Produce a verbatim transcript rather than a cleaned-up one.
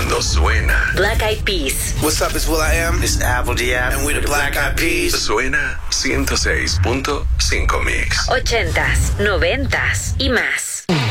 cuando suena. Black Eyed Peas. What's up, it's Will I Am. It's Apple D M. And we're the Black Eyed Peas. Suena ciento seis punto cinco Mix. Ochentas, noventas y más.